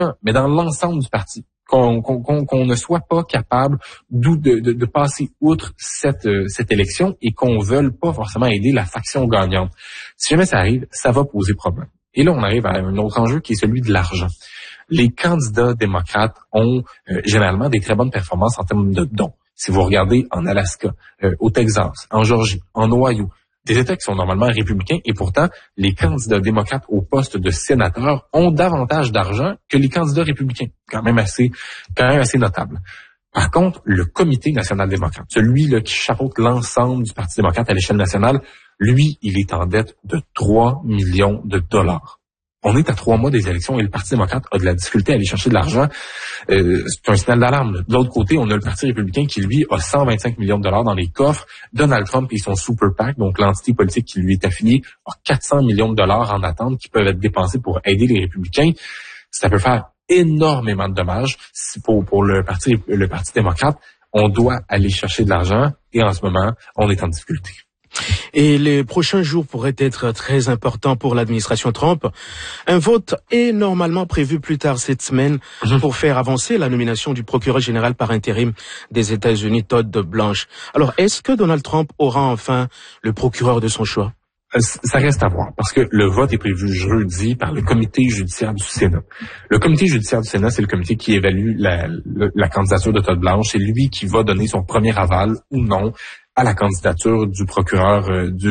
mais dans l'ensemble du parti. Qu'on ne soit pas capable de passer outre cette élection et qu'on ne veuille pas forcément aider la faction gagnante. Si jamais ça arrive, ça va poser problème. Et là, on arrive à un autre enjeu qui est celui de l'argent. Les candidats démocrates ont généralement des très bonnes performances en termes de dons. Si vous regardez en Alaska, au Texas, en Georgie, en Ohio, des États qui sont normalement républicains, et pourtant, les candidats démocrates au poste de sénateur ont davantage d'argent que les candidats républicains. Quand même assez notable. Par contre, le Comité national démocrate, celui là qui chapeaute l'ensemble du Parti démocrate à l'échelle nationale, lui, il est en dette de 3 millions de dollars. On est à 3 mois des élections et le Parti démocrate a de la difficulté à aller chercher de l'argent. C'est un signal d'alarme. De l'autre côté, on a le Parti républicain qui, lui, a 125 millions de dollars dans les coffres. Donald Trump et son Super PAC, donc l'entité politique qui lui est affiliée, a 400 millions de dollars en attente qui peuvent être dépensés pour aider les républicains. Ça peut faire énormément de dommages pour le Parti démocrate. On doit aller chercher de l'argent et en ce moment, on est en difficulté. Et les prochains jours pourraient être très importants pour l'administration Trump. Un vote est normalement prévu plus tard cette semaine pour faire avancer la nomination du procureur général par intérim des États-Unis, Todd Blanche. Alors, est-ce que Donald Trump aura enfin le procureur de son choix? Ça reste à voir, parce que le vote est prévu jeudi par le comité judiciaire du Sénat. Le comité judiciaire du Sénat, c'est le comité qui évalue la candidature de Todd Blanche. C'est lui qui va donner son premier aval ou non à la candidature du procureur,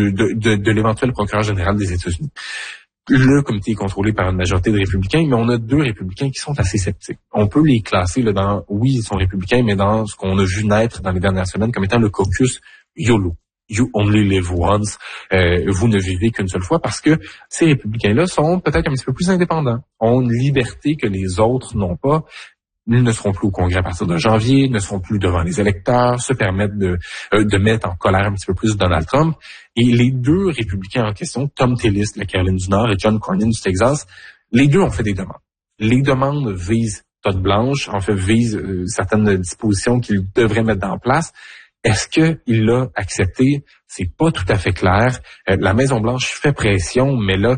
de l'éventuel procureur général des États-Unis. Le comité est contrôlé par une majorité de républicains, mais on a 2 républicains qui sont assez sceptiques. On peut les classer là, dans, oui, ils sont républicains, mais dans ce qu'on a vu naître dans les dernières semaines comme étant le caucus YOLO. You only live once. Vous ne vivez qu'une seule fois, parce que ces républicains-là sont peut-être un petit peu plus indépendants, ont une liberté que les autres n'ont pas. Ils ne seront plus au Congrès à partir de janvier, ne seront plus devant les électeurs, se permettent de mettre en colère un petit peu plus Donald Trump. Et les 2 républicains en question, Tom Tillis de la Caroline du Nord et John Cornyn du Texas, les 2 ont fait des demandes. Les demandes visent Todd Blanche, en fait visent certaines dispositions qu'il devrait mettre en place. Est-ce qu'il l'a accepté? C'est pas tout à fait clair. La Maison-Blanche fait pression, mais là,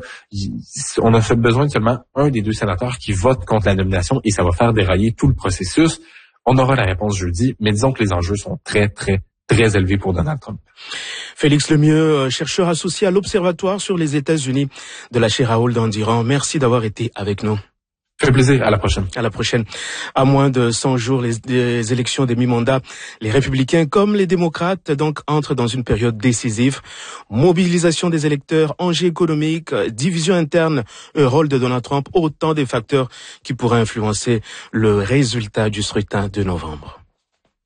on a besoin de seulement un des 2 sénateurs qui vote contre la nomination et ça va faire dérailler tout le processus. On aura la réponse jeudi, mais disons que les enjeux sont très, très, très élevés pour Donald Trump. Félix Lemieux, chercheur associé à l'Observatoire sur les États-Unis de la chaire Raoul d'Andiran. Merci d'avoir été avec nous. Ça fait plaisir. À la prochaine. À la prochaine. À moins de 100 jours des élections des mi-mandats, les républicains comme les démocrates donc entrent dans une période décisive. Mobilisation des électeurs, enjeux économiques, division interne, rôle de Donald Trump, autant des facteurs qui pourraient influencer le résultat du scrutin de novembre.